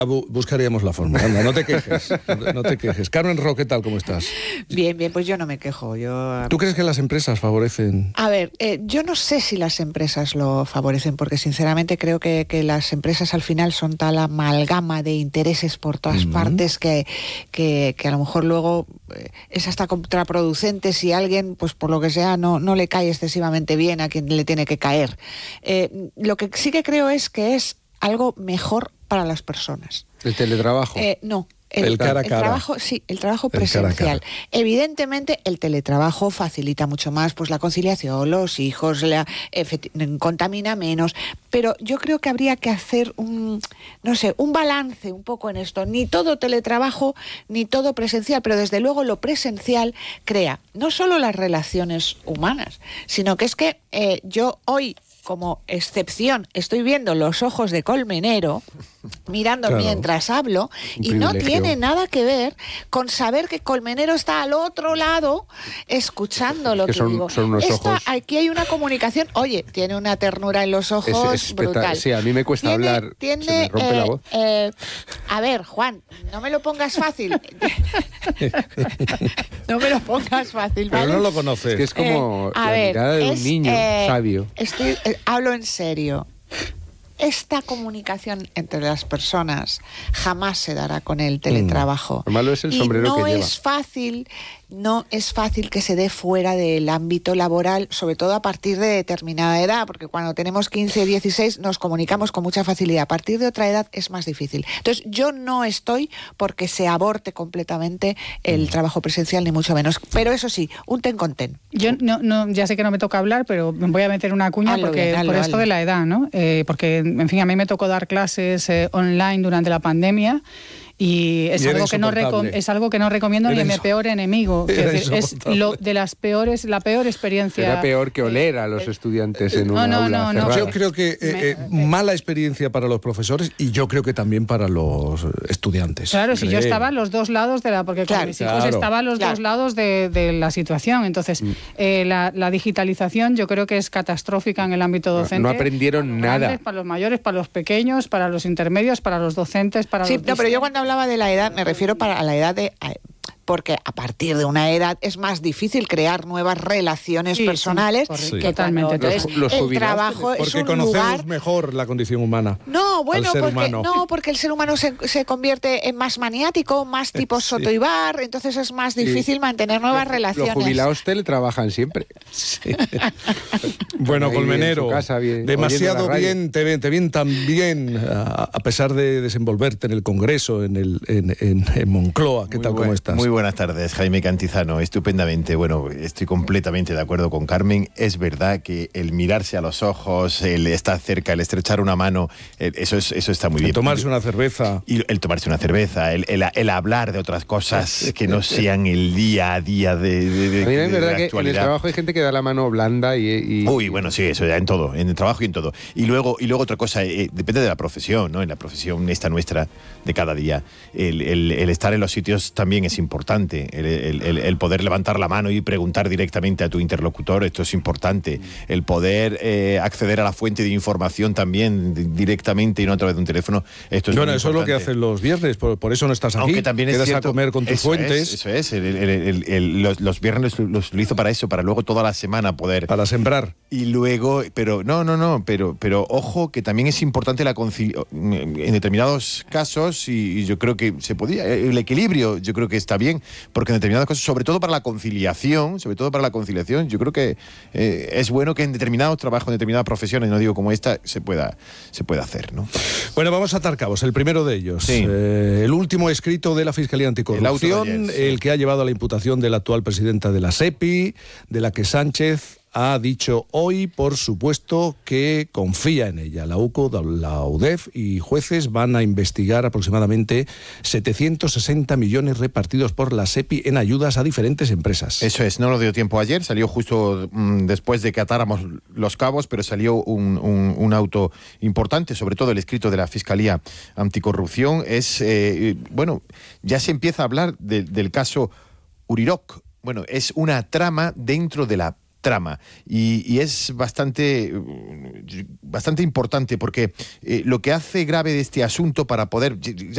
Buscaríamos la forma. Anda, no te quejes. No te quejes. Carmen Ro, ¿qué tal? ¿Cómo estás? Bien, pues yo no me quejo. ¿Tú crees que las empresas favorecen? A ver, yo no sé si las empresas lo favorecen, porque sinceramente creo que las empresas al final son tal amalgama de intereses por todas partes que a lo mejor luego es hasta contraproducente si alguien, pues por lo que sea, no le cae excesivamente bien a quien le tiene que caer. Lo que sí que creo es que es algo mejor para las personas. ¿El teletrabajo? No. El cara a cara. El trabajo presencial. Cara a cara. Evidentemente, el teletrabajo facilita mucho más pues la conciliación, los hijos, contamina menos, pero yo creo que habría que hacer un balance un poco en esto. Ni todo teletrabajo, ni todo presencial, pero desde luego lo presencial crea no solo las relaciones humanas, sino que es que yo hoy, como excepción, estoy viendo los ojos de Colmenero mirando mientras hablo y no tiene nada que ver con saber que Colmenero está al otro lado escuchando lo que digo. Son unos ojos. Aquí hay una comunicación. Oye, tiene una ternura en los ojos es brutal. Sí, a mí me cuesta hablar, se me rompe la voz. A ver, Juan, no me lo pongas fácil. No me lo pongas fácil, ¿vale? Pero no lo conoces. Es que es como la mirada de un niño sabio. Hablo en serio. Esta comunicación entre las personas jamás se dará con el teletrabajo. Lo malo es el sombrero que lleva. No es fácil que se dé fuera del ámbito laboral, sobre todo a partir de determinada edad, porque cuando tenemos 15, 16 nos comunicamos con mucha facilidad. A partir de otra edad es más difícil. Entonces, yo no estoy porque se aborte completamente el trabajo presencial, ni mucho menos. Pero eso sí, un ten con ten. Yo no, ya sé que no me toca hablar, pero me voy a meter una cuña por esto de la edad, ¿no? Porque, en fin, a mí me tocó dar clases online durante la pandemia. Y es algo que no recomiendo ni a mi peor enemigo. Es la peor experiencia. Era peor que oler a los estudiantes en una aula cerrada. Yo creo que mala experiencia para los profesores y yo creo que también para los estudiantes. Claro, si yo estaba a los dos lados porque con mis hijos estaba a los dos lados de la situación. Entonces, la digitalización yo creo que es catastrófica en el ámbito docente. No aprendieron nada. Para los mayores, para los pequeños, para los intermedios, para los docentes, para los... pero yo cuando hablaba de la edad, me refiero a la edad de... Porque a partir de una edad es más difícil crear nuevas relaciones personales. Sí, totalmente. Entonces, el trabajo es un conocemos lugar... mejor la condición humana. Porque el ser humano se convierte en más maniático, más tipo Soto y Bar, entonces es más difícil mantener nuevas relaciones. Los jubilados teletrabajan siempre. Sí. Bueno, Colmenero, demasiado bien, te ven tan bien, a pesar de desenvolverte en el Congreso, en Moncloa. ¿Qué tal, cómo estás? Muy buenas tardes, Jaime Cantizano, estupendamente. Bueno, estoy completamente de acuerdo con Carmen. Es verdad que el mirarse a los ojos, el estar cerca, el estrechar una mano, eso está muy bien. El tomarse una cerveza. Y el tomarse una cerveza, el hablar de otras cosas que no sean el día a día de a mí es verdad que actualidad. En el trabajo hay gente que da la mano blanda y... Uy, bueno, sí, eso ya en todo, en el trabajo y en todo. Y luego otra cosa, depende de la profesión, ¿no? En la profesión esta nuestra de cada día, el estar en los sitios también es importante. El poder levantar la mano y preguntar directamente a tu interlocutor, esto es importante. El poder acceder a la fuente de información también directamente y no a través de un teléfono, esto es muy importante. Eso es lo que hacen los viernes, por eso no estás aquí. Aunque también es quedas cierto, a comer con tus fuentes. Eso es, los viernes los utilizo para eso, para luego toda la semana poder... Para sembrar. Y luego, pero ojo, que también es importante la conciliación en determinados casos, y yo creo que se podía, el equilibrio yo creo que está bien, porque en determinadas cosas, sobre todo para la conciliación, yo creo que es bueno que en determinados trabajos, en determinadas profesiones, no digo como esta, se pueda hacer, ¿no? Bueno, vamos a atar cabos. El primero de ellos, sí. El último escrito de la Fiscalía Anticorrupción, el que ha llevado a la imputación de la actual presidenta de la SEPI, de la que Sánchez ha dicho hoy, por supuesto, que confía en ella. La UCO, la UDEF y jueces van a investigar aproximadamente 760 millones repartidos por la SEPI en ayudas a diferentes empresas. Eso es, no lo dio tiempo ayer, salió justo después de que atáramos los cabos, pero salió un auto importante, sobre todo el escrito de la Fiscalía Anticorrupción. Ya se empieza a hablar del caso Uriroc. Bueno, es una trama dentro de la trama y es bastante importante porque lo que hace grave de este asunto para poder...